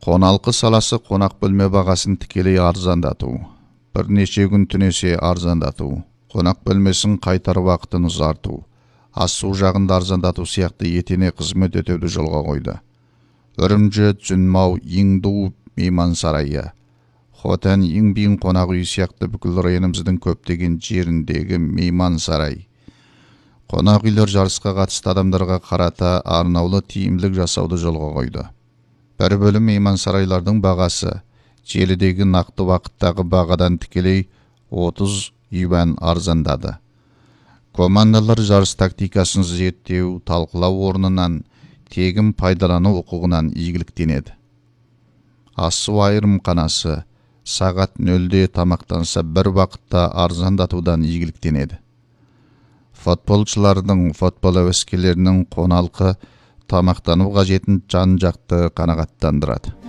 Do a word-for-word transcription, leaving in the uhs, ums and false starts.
Қоналқы саласы қонақ бөлме бағасын тікелей арзандату, бірнеше күн түнесе арзандату, қонақ бөлмесін қайтар уақытын ұзарту, ас-су жағында арзандату сияқты етене қызмет етуді жолға қойды. Үрімжі, Жүнмау, Иңду мейман сарайы, Хотан, Иңбин қонақ үй сияқты бүкіл районымыздың көптеген жеріндегі мейман сарай. Қонақ үйлер жарысқа қатысты адамдарға қарата арнаулы тиімділік жасауды жолға қойды. Бір бөлім мейман сарайлардың бағасы желідегі нақты уақыттағы бағадан тікелей отыз юан арзандады. Командалар жарыс тактикасын зерттеу, талқылау орнынан тегін пайдалану құқығынан игіліктенеді. Ас-су айырымханасы сағат нөлде тамақтанса бір уақытта арзандатудан игіліктенеді. Футболшылардың, футбол әуескерлерінің қоналқы тамақтану қажетін жан-жақты қанағаттандырады.